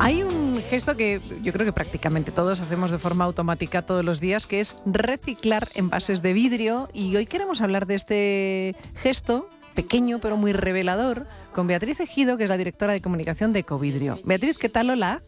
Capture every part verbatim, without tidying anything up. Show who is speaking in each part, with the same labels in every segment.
Speaker 1: Hay un gesto que yo creo que prácticamente todos hacemos de forma automática todos los días, que es reciclar envases de vidrio. Y hoy queremos hablar de este gesto, pequeño pero muy revelador, con Beatriz Ejido, que es la directora de comunicación de Ecovidrio. Beatriz, ¿qué tal? Hola.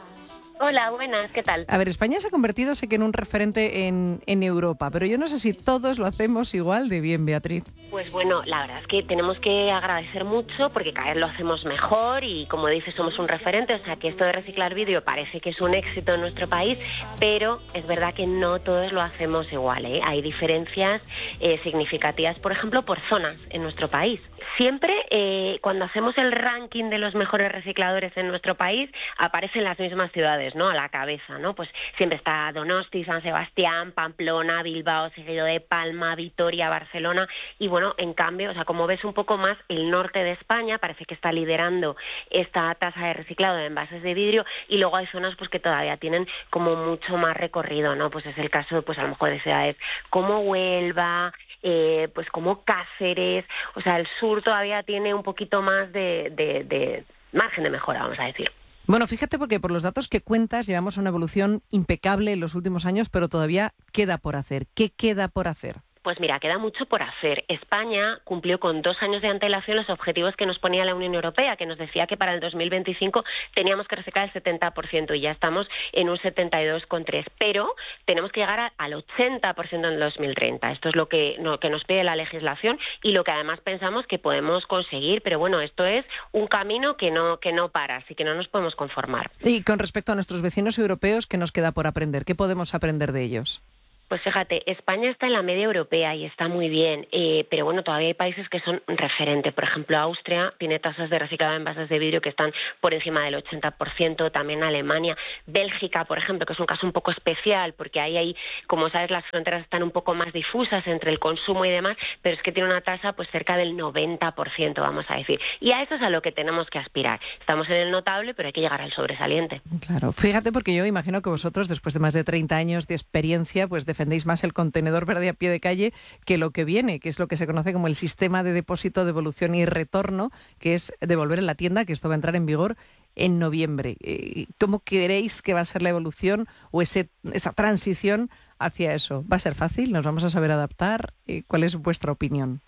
Speaker 2: Hola, buenas, ¿qué tal?
Speaker 1: A ver, España se ha convertido, sé que en un referente en, en Europa, pero yo no sé si todos lo hacemos igual de bien, Beatriz.
Speaker 2: Pues bueno, la verdad es que tenemos que agradecer mucho porque cada vez lo hacemos mejor y, como dices, somos un referente, o sea que esto de reciclar vidrio parece que es un éxito en nuestro país, pero es verdad que no todos lo hacemos igual, ¿eh? Hay diferencias eh, significativas, por ejemplo, por zonas en nuestro país. Siempre, eh, cuando hacemos el ranking de los mejores recicladores en nuestro país, aparecen las mismas ciudades, ¿no? A la cabeza, ¿no? Pues siempre está Donosti, San Sebastián, Pamplona, Bilbao, seguido de Palma, Vitoria, Barcelona. Y bueno, en cambio, o sea, como ves un poco más, el norte de España parece que está liderando esta tasa de reciclado de envases de vidrio, y luego hay zonas pues que todavía tienen como mucho más recorrido, ¿no? Pues es el caso, pues a lo mejor de ciudades como Huelva, Eh, pues como Cáceres, o sea, el sur todavía tiene un poquito más de, de, de margen de mejora, vamos a decir.
Speaker 1: Bueno, fíjate, porque por los datos que cuentas llevamos una evolución impecable en los últimos años, pero todavía queda por hacer. ¿Qué queda por hacer?
Speaker 2: Pues mira, queda mucho por hacer. España cumplió con dos años de antelación los objetivos que nos ponía la Unión Europea, que nos decía que para el dos mil veinticinco teníamos que reciclar el setenta por ciento, y ya estamos en un setenta y dos coma tres, pero tenemos que llegar a, al ochenta por ciento en el dos mil treinta. Esto es lo que, no, que nos pide la legislación y lo que además pensamos que podemos conseguir, pero bueno, esto es un camino que no, que no para, así que no nos podemos conformar.
Speaker 1: Y con respecto a nuestros vecinos europeos, ¿qué nos queda por aprender? ¿Qué podemos aprender de ellos?
Speaker 2: Pues fíjate, España está en la media europea y está muy bien, eh, pero bueno, todavía hay países que son referente. Por ejemplo, Austria tiene tasas de reciclado de envases de vidrio que están por encima del ochenta por ciento, también Alemania. Bélgica, por ejemplo, que es un caso un poco especial, porque ahí, hay, como sabes, las fronteras están un poco más difusas entre el consumo y demás, pero es que tiene una tasa pues cerca del noventa por ciento, vamos a decir. Y a eso es a lo que tenemos que aspirar. Estamos en el notable, pero hay que llegar al sobresaliente.
Speaker 1: Claro, fíjate, porque yo imagino que vosotros, después de más de treinta años de experiencia, pues defendéis más el contenedor verde a pie de calle que lo que viene, que es lo que se conoce como el sistema de depósito, devolución y retorno, que es devolver en la tienda, que esto va a entrar en vigor en noviembre. ¿Cómo creéis que va a ser la evolución o ese, esa transición hacia eso? ¿Va a ser fácil? ¿Nos vamos a saber adaptar? ¿Cuál es vuestra opinión?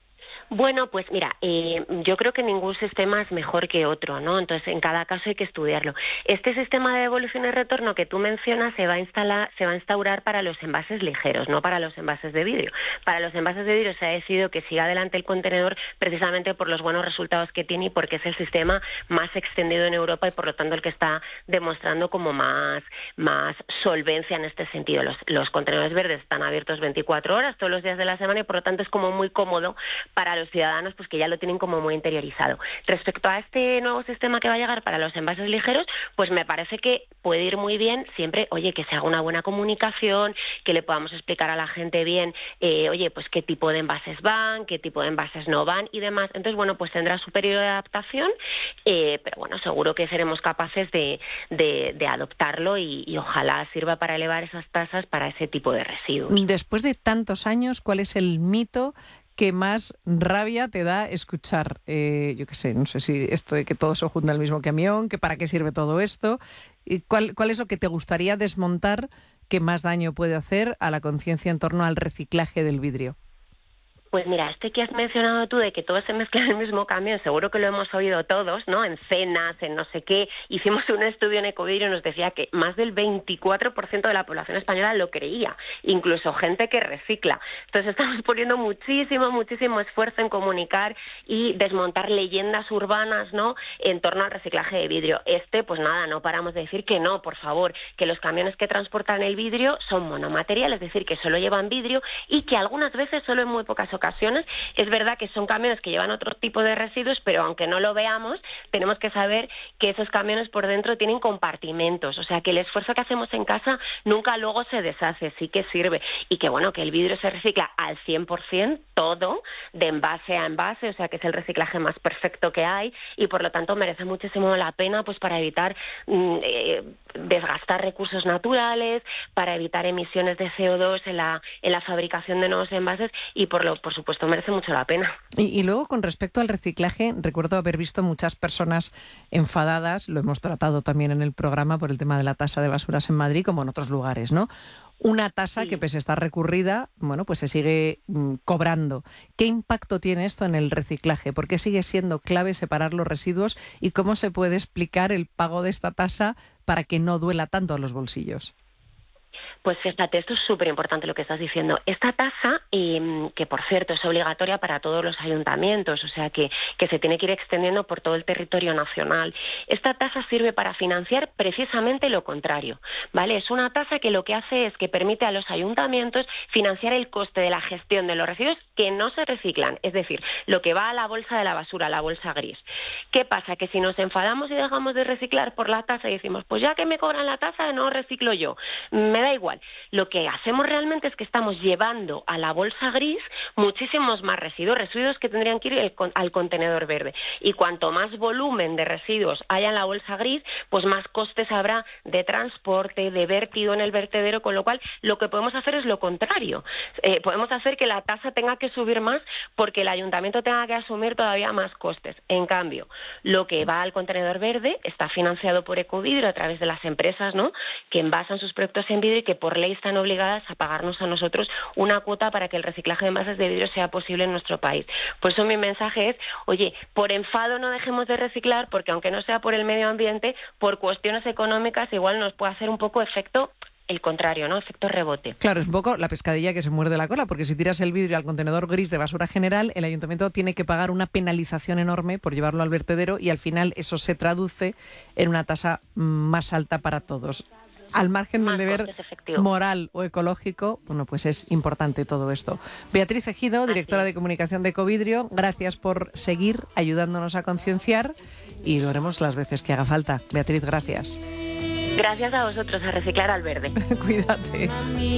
Speaker 2: Bueno, pues mira, eh, yo creo que ningún sistema es mejor que otro, ¿no? Entonces, en cada caso hay que estudiarlo. Este sistema de devolución y retorno que tú mencionas se va a instalar, se va a instaurar para los envases ligeros, no para los envases de vidrio. Para los envases de vidrio se ha decidido que siga adelante el contenedor precisamente por los buenos resultados que tiene y porque es el sistema más extendido en Europa y por lo tanto el que está demostrando como más, más solvencia en este sentido. Los, los contenedores verdes están abiertos veinticuatro horas todos los días de la semana y por lo tanto es como muy cómodo para los ciudadanos, pues que ya lo tienen como muy interiorizado. Respecto a este nuevo sistema que va a llegar para los envases ligeros, pues me parece que puede ir muy bien siempre, oye, que se haga una buena comunicación, que le podamos explicar a la gente bien, eh, oye, pues qué tipo de envases van, qué tipo de envases no van y demás. Entonces, bueno, pues tendrá su periodo de adaptación, eh, pero bueno, seguro que seremos capaces de, de, de adoptarlo y, y ojalá sirva para elevar esas tasas para ese tipo de residuos.
Speaker 1: Después de tantos años, ¿cuál es el mito que más rabia te da escuchar? Eh, yo qué sé, no sé si esto de que todo se junta en el mismo camión, que para qué sirve todo esto. ¿Y cuál, cuál es lo que te gustaría desmontar que más daño puede hacer a la conciencia en torno al reciclaje del vidrio?
Speaker 2: Pues mira, este que has mencionado tú de que todo se mezcla en el mismo camión, seguro que lo hemos oído todos, ¿no? En cenas, en no sé qué. Hicimos un estudio en Ecovidrio y nos decía que más del veinticuatro por ciento de la población española lo creía, incluso gente que recicla. Entonces estamos poniendo muchísimo, muchísimo esfuerzo en comunicar y desmontar leyendas urbanas, ¿no?, en torno al reciclaje de vidrio. Este, pues nada, no paramos de decir que no, por favor, que los camiones que transportan el vidrio son monomaterial, es decir, que solo llevan vidrio y que algunas veces, solo en muy pocas ocasiones, ocasiones. Es verdad que son camiones que llevan otro tipo de residuos, pero aunque no lo veamos, tenemos que saber que esos camiones por dentro tienen compartimentos, o sea que el esfuerzo que hacemos en casa nunca luego se deshace, sí que sirve, y que bueno, que el vidrio se recicla al cien por ciento, todo, de envase a envase, o sea que es el reciclaje más perfecto que hay, y por lo tanto merece muchísimo la pena pues para evitar eh, desgastar recursos naturales, para evitar emisiones de C O dos en la, en la fabricación de nuevos envases y por lo por supuesto merece mucho la pena.
Speaker 1: Y, y luego con respecto al reciclaje, recuerdo haber visto muchas personas enfadadas, lo hemos tratado también en el programa por el tema de la tasa de basuras en Madrid como en otros lugares, ¿no? Una tasa
Speaker 2: Sí.
Speaker 1: que pese a estar recurrida, bueno, pues se sigue mm, cobrando. ¿Qué impacto tiene esto en el reciclaje? ¿Por qué sigue siendo clave separar los residuos? ¿Y cómo se puede explicar el pago de esta tasa para que no duela tanto a los bolsillos?
Speaker 2: Pues fíjate, esto es súper importante lo que estás diciendo. Esta tasa, eh, que por cierto es obligatoria para todos los ayuntamientos, o sea que, que se tiene que ir extendiendo por todo el territorio nacional, esta tasa sirve para financiar precisamente lo contrario, ¿vale? Es una tasa que lo que hace es que permite a los ayuntamientos financiar el coste de la gestión de los residuos que no se reciclan, es decir, lo que va a la bolsa de la basura, a la bolsa gris. ¿Qué pasa? Que si nos enfadamos y dejamos de reciclar por la tasa y decimos, pues ya que me cobran la tasa, no reciclo yo, me da igual. Lo que hacemos realmente es que estamos llevando a la bolsa gris muchísimos más residuos, residuos que tendrían que ir el, al contenedor verde. Y cuanto más volumen de residuos haya en la bolsa gris, pues más costes habrá de transporte, de vertido en el vertedero, con lo cual lo que podemos hacer es lo contrario. Eh, podemos hacer que la tasa tenga que subir más porque el ayuntamiento tenga que asumir todavía más costes. En cambio, lo que va al contenedor verde está financiado por Ecovidrio a través de las empresas, ¿no?, que envasan sus productos en vidrio y que por ley están obligadas a pagarnos a nosotros una cuota para que el reciclaje de envases de vidrio sea posible en nuestro país. Por eso mi mensaje es, oye, por enfado no dejemos de reciclar, porque aunque no sea por el medio ambiente, por cuestiones económicas igual nos puede hacer un poco efecto el contrario, ¿no? Efecto rebote.
Speaker 1: Claro, es un poco la pescadilla que se muerde la cola, porque si tiras el vidrio al contenedor gris de basura general, el ayuntamiento tiene que pagar una penalización enorme por llevarlo al vertedero y al final eso se traduce en una tasa más alta para todos. Al margen del deber moral o ecológico, bueno, pues es importante todo esto. Beatriz Ejido, directora de comunicación de Ecovidrio, gracias por seguir ayudándonos a concienciar y lo haremos las veces que haga falta. Beatriz, gracias.
Speaker 2: Gracias a vosotros, a reciclar al verde.
Speaker 1: Cuídate.